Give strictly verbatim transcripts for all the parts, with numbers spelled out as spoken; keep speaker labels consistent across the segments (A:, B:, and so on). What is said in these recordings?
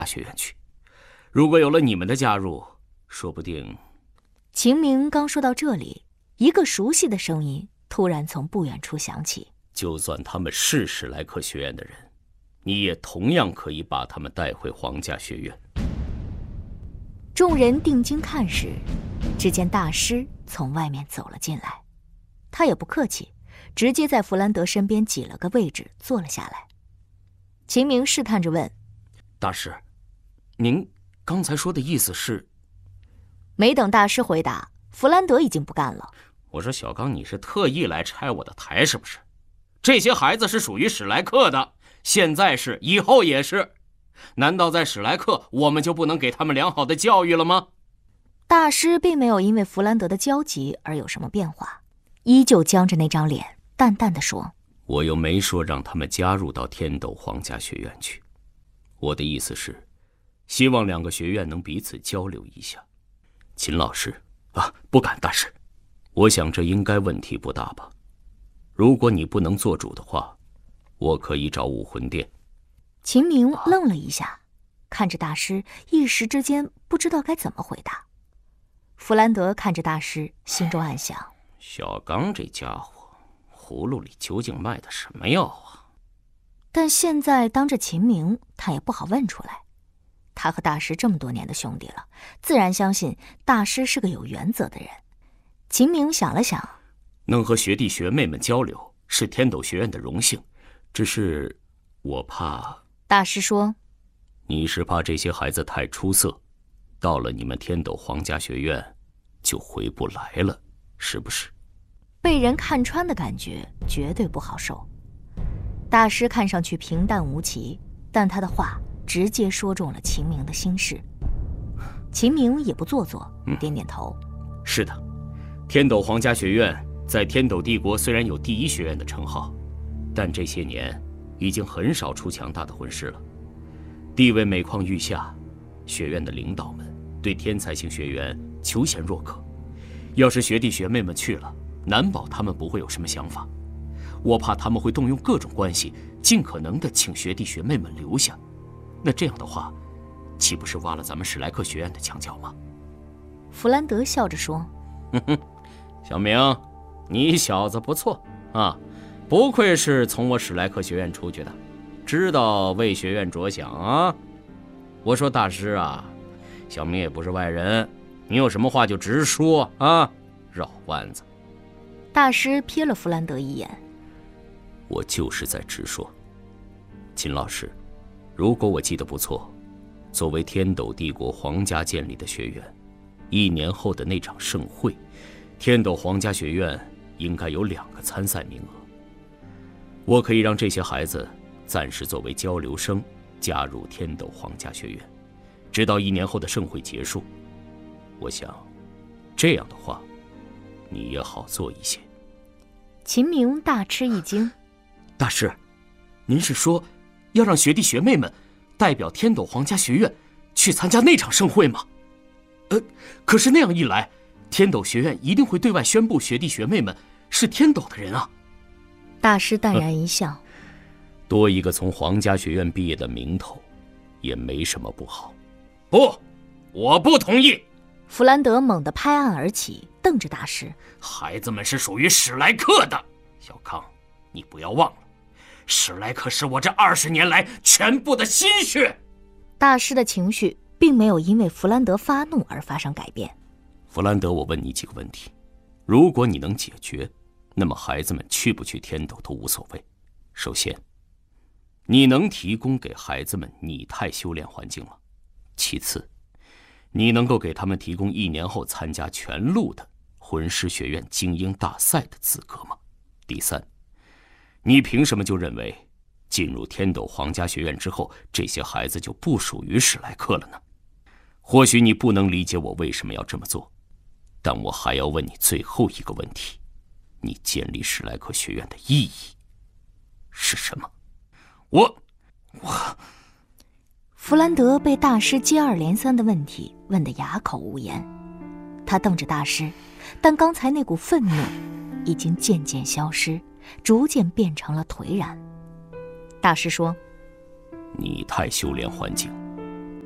A: 学院去。如果有了你们的加入，说不定……
B: 秦明刚说到这里，一个熟悉的声音突然从不远处响起：
A: 就算他们是史莱克学院的人，你也同样可以把他们带回皇家学院。
B: 众人定睛看时，只见大师从外面走了进来，他也不客气，直接在弗兰德身边挤了个位置坐了下来。秦明试探着问：
A: 大师，您刚才说的意思是？
B: 没等大师回答，弗兰德已经不干了。
A: 我说小刚，你是特意来拆我的台是不是？这些孩子是属于史莱克的，现在是，以后也是。难道在史莱克我们就不能给他们良好的教育了吗？
B: 大师并没有因为弗兰德的焦急而有什么变化，依旧僵着那张脸，淡淡的说：
A: 我又没说让他们加入到天斗皇家学院去，我的意思是希望两个学院能彼此交流一下。秦老师啊，不敢，大师，我想这应该问题不大吧。如果你不能做主的话，我可以找武魂殿。
B: 秦明愣了一下，看着大师，一时之间不知道该怎么回答。弗兰德看着大师，心中暗想：
A: 小刚这家伙葫芦里究竟卖的什么药啊？
B: 但现在当着秦明，他也不好问出来。他和大师这么多年的兄弟了，自然相信大师是个有原则的人。秦明想了想，
A: 能和学弟学妹们交流是天斗学院的荣幸，只是我怕……
B: 大师说：
A: 你是怕这些孩子太出色，到了你们天斗皇家学院就回不来了，是不是？
B: 被人看穿的感觉绝对不好受。大师看上去平淡无奇，但他的话直接说中了秦明的心事。秦明也不做作，点点头：
A: 嗯，是的，天斗皇家学院在天斗帝国虽然有第一学院的称号，但这些年已经很少出强大的魂师了，地位每况愈下。学院的领导们对天才型学员求贤若渴，要是学弟学妹们去了，难保他们不会有什么想法。我怕他们会动用各种关系，尽可能的请学弟学妹们留下。那这样的话，岂不是挖了咱们史莱克学院的墙角吗？
B: 弗兰德笑着说：
A: 哼哼，小明，你小子不错啊，不愧是从我史莱克学院出去的，知道为学院着想啊。我说大师啊，小明也不是外人，你有什么话就直说啊，绕弯子。
B: 大师瞥了弗兰德一眼：
A: 我就是在直说。秦老师，如果我记得不错，作为天斗帝国皇家建立的学院，一年后的那场盛会，天斗皇家学院应该有两个参赛名额。我可以让这些孩子暂时作为交流生加入天斗皇家学院，直到一年后的盛会结束。我想，这样的话，你也好做一些。
B: 秦明大吃一惊：
A: 大师，您是说要让学弟学妹们代表天斗皇家学院去参加那场盛会吗？呃，可是那样一来，天斗学院一定会对外宣布学弟学妹们是天斗的人啊。
B: 大师淡然一笑：
A: 多一个从皇家学院毕业的名头，也没什么不好。不，我不同意！
B: 弗兰德猛地拍案而起，瞪着大师：
A: 孩子们是属于史莱克的，小康，你不要忘了，史莱克是我这二十年来全部的心血。
B: 大师的情绪并没有因为弗兰德发怒而发生改变。
A: 弗兰德，我问你几个问题，如果你能解决，那么孩子们去不去天斗都无所谓。首先，你能提供给孩子们拟态修炼环境吗？其次，你能够给他们提供一年后参加全路的魂师学院精英大赛的资格吗？第三，你凭什么就认为进入天斗皇家学院之后，这些孩子就不属于史莱克了呢？或许你不能理解我为什么要这么做，但我还要问你最后一个问题：你建立史莱克学院的意义是什么？我我
B: 弗兰德被大师接二连三的问题问得哑口无言，他瞪着大师，但刚才那股愤怒已经渐渐消失，逐渐变成了颓然。大师说：
A: 拟态修炼环境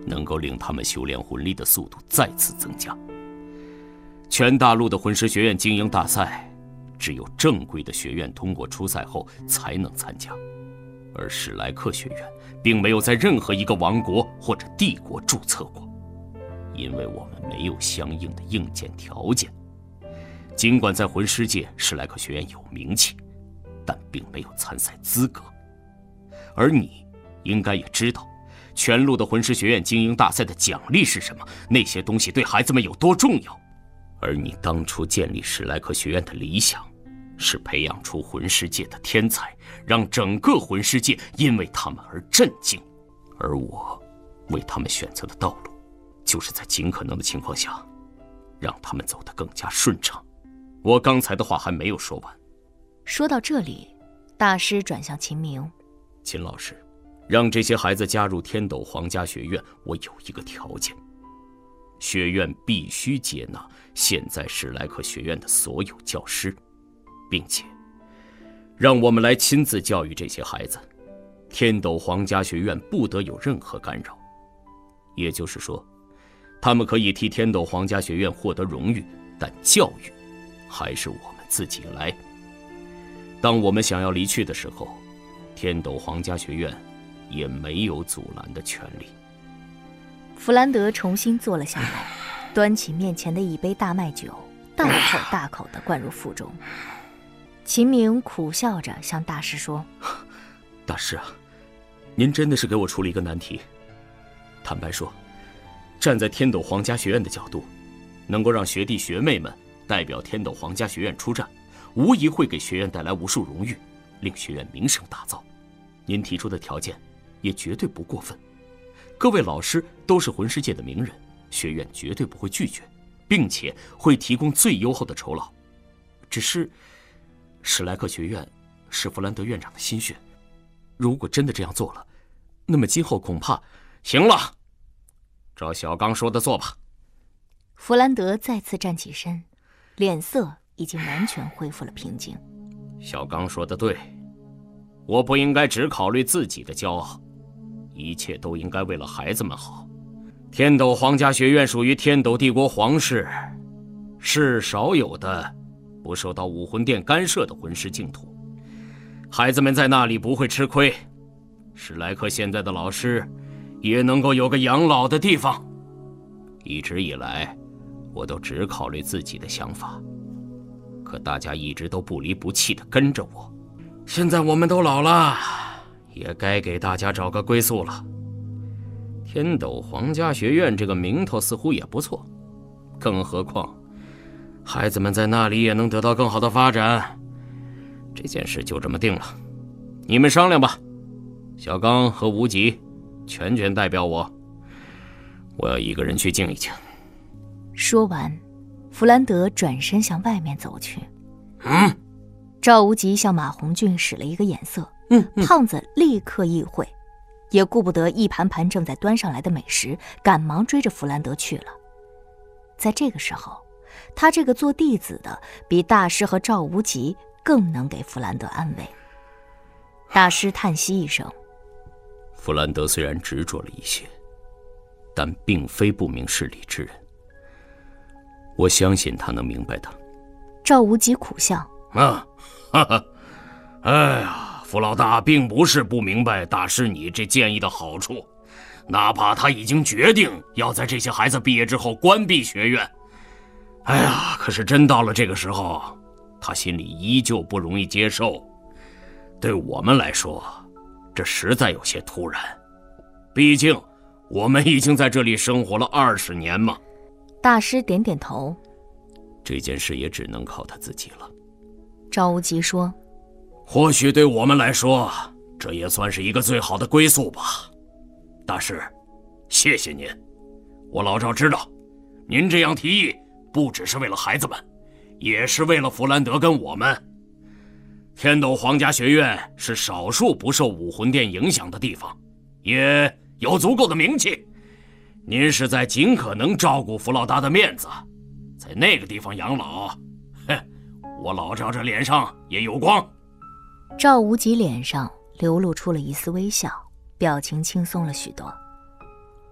A: 能够令他们修炼魂力的速度再次增加。全大陆的魂师学院精英大赛，只有正规的学院通过初赛后才能参加，而史莱克学院并没有在任何一个王国或者帝国注册过，因为我们没有相应的硬件条件。尽管在魂师界史莱克学院有名气，但并没有参赛资格。而你应该也知道，全路的魂师学院精英大赛的奖励是什么，那些东西对孩子们有多重要。而你当初建立史莱克学院的理想，是培养出魂师界的天才，让整个魂师界因为他们而震惊。而我为他们选择的道路，就是在尽可能的情况下，让他们走得更加顺畅。我刚才的话还没有说完。
B: 说到这里，大师转向秦明：
A: 秦老师，让这些孩子加入天斗皇家学院，我有一个条件，学院必须接纳现在史莱克学院的所有教师，并且让我们来亲自教育这些孩子。天斗皇家学院不得有任何干扰，也就是说，他们可以替天斗皇家学院获得荣誉，但教育还是我们自己来。当我们想要离去的时候，天斗皇家学院也没有阻拦的权利。
B: 弗兰德重新坐了下来，端起面前的一杯大麦酒，大口大口地灌入腹中。秦明苦笑着向大师说：
A: 大师啊，您真的是给我出了一个难题。坦白说，站在天斗皇家学院的角度，能够让学弟学妹们代表天斗皇家学院出战，无疑会给学院带来无数荣誉，令学院名声大噪。您提出的条件也绝对不过分，各位老师都是魂师界的名人，学院绝对不会拒绝，并且会提供最优厚的酬劳。只是史莱克学院是弗兰德院长的心血，如果真的这样做了，那么今后恐怕……行了，照小刚说的做吧。
B: 弗兰德再次站起身，脸色已经完全恢复了平静。
A: 小刚说的对，我不应该只考虑自己的骄傲，一切都应该为了孩子们好。天斗皇家学院属于天斗帝国皇室，是少有的不受到武魂殿干涉的魂师净土，孩子们在那里不会吃亏，史莱克现在的老师也能够有个养老的地方。一直以来，我都只考虑自己的想法，可大家一直都不离不弃地跟着我。现在我们都老了，也该给大家找个归宿了。天斗皇家学院这个名头似乎也不错，更何况孩子们在那里也能得到更好的发展。这件事就这么定了，你们商量吧。小刚和无极全权代表我，我要一个人去静一静。
B: 说完，弗兰德转身向外面走去。
A: 嗯。
B: 赵无极向马红俊使了一个眼色，
A: 嗯嗯、
B: 胖子立刻意会，也顾不得一盘盘正在端上来的美食，赶忙追着弗兰德去了。在这个时候，他这个做弟子的比大师和赵无极更能给弗兰德安慰。大师叹息一声：
A: 弗兰德虽然执着了一些，但并非不明事理之人，我相信他能明白的。
B: 赵无极苦笑：
A: 啊，哈哈，哎呀，弗老大并不是不明白大师你这建议的好处，哪怕他已经决定要在这些孩子毕业之后关闭学院，哎呀，可是真到了这个时候，他心里依旧不容易接受。对我们来说，这实在有些突然，毕竟我们已经在这里生活了二十年嘛。
B: 大师点点头：
A: 这件事也只能靠他自己了。
B: 赵无极说：
A: 或许对我们来说，这也算是一个最好的归宿吧。大师，谢谢您。我老赵知道，您这样提议不只是为了孩子们，也是为了弗兰德跟我们。天斗皇家学院是少数不受武魂殿影响的地方，也有足够的名气。您是在尽可能照顾弗老大的面子，在那个地方养老，哼，我老赵这脸上也有光。
B: 赵无极脸上流露出了一丝微笑，表情轻松了许多。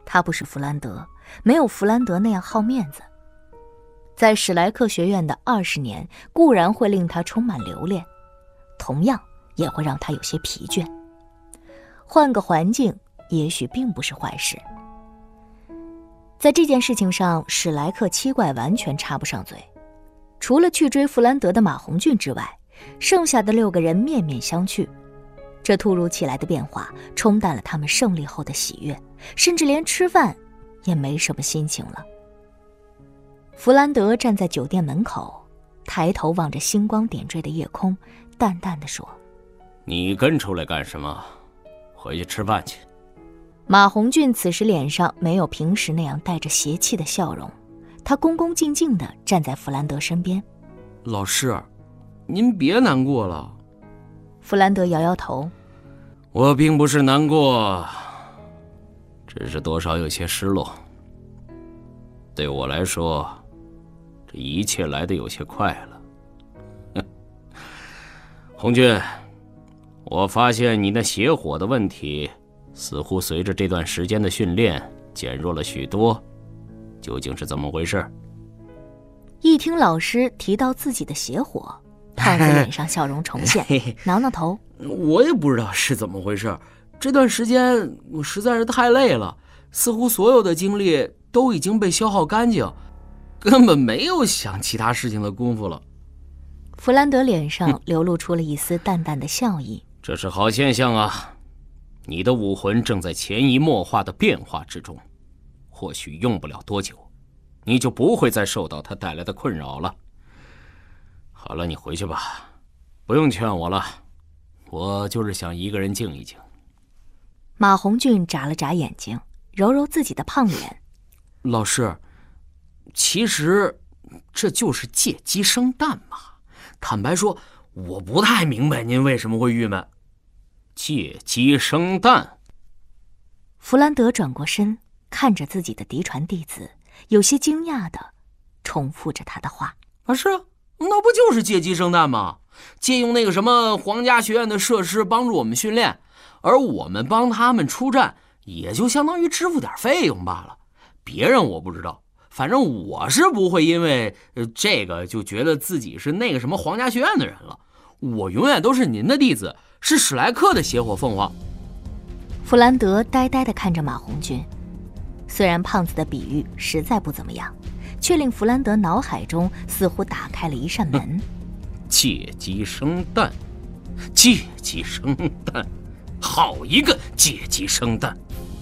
B: 他不是弗兰德，没有弗兰德那样好面子。在史莱克学院的二十年固然会令他充满留恋，同样也会让他有些疲倦。换个环境也许并不是坏事。在这件事情上，史莱克七怪完全插不上嘴。除了去追弗兰德的马红俊之外，剩下的六个人面面相觑。这突如其来的变化冲淡了他们胜利后的喜悦，甚至连吃饭也没什么心情了。弗兰德站在酒店门口，抬头望着星光点缀的夜空，淡淡地说：
A: 你跟出来干什么？回去吃饭去。
B: 马红俊此时脸上没有平时那样带着邪气的笑容，他恭恭敬敬地站在弗兰德身边。
C: 老师，您别难过了。
B: 弗兰德摇摇头。
A: 我并不是难过，只是多少有些失落。对我来说，这一切来得有些快了。红俊，我发现你那邪火的问题似乎随着这段时间的训练减弱了许多，究竟是怎么回事？
B: 一听老师提到自己的邪火，胖子脸上笑容重现，挠挠头。
C: 我也不知道是怎么回事，这段时间我实在是太累了，似乎所有的精力都已经被消耗干净，根本没有想其他事情的功夫了。
B: 弗兰德脸上流露出了一丝淡淡的笑意。
A: 这是好现象啊，你的武魂正在潜移默化的变化之中，或许用不了多久，你就不会再受到它带来的困扰了。好了，你回去吧，不用劝我了，我就是想一个人静一静。
B: 马红俊眨了眨眼睛，揉揉自己的胖脸。
C: 老师，其实这就是借鸡生蛋嘛。坦白说，我不太明白您为什么会郁闷。
A: 借鸡生蛋。
B: 弗兰德转过身，看着自己的嫡传弟子，有些惊讶地重复着他的话。
C: 啊，是啊，那不就是借鸡生蛋吗？借用那个什么皇家学院的设施帮助我们训练，而我们帮他们出战，也就相当于支付点费用罢了。别人我不知道，反正我是不会因为这个就觉得自己是那个什么皇家学院的人了。我永远都是您的弟子，是史莱克的邪火凤凰。
B: 弗兰德呆呆地看着马红俊，虽然胖子的比喻实在不怎么样，却令弗兰德脑海中似乎打开了一扇门。
A: 借鸡生蛋，借鸡生蛋，好一个借鸡生蛋！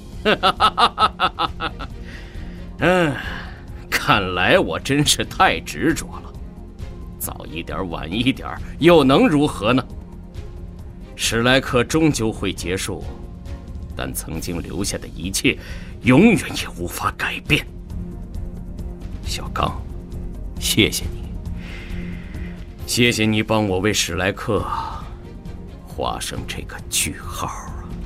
A: 嗯，看来我真是太执着了，早一点晚一点又能如何呢？史莱克终究会结束，但曾经留下的一切永远也无法改变。小刚，谢谢你，谢谢你帮我为史莱克画上这个句号啊！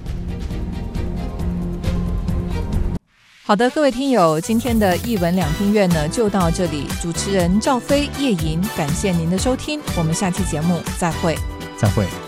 D: 好的，各位听友，今天的一文两厅院呢就到这里。主持人赵飞、叶莹，感谢您的收听，我们下期节目再会。
E: 再会。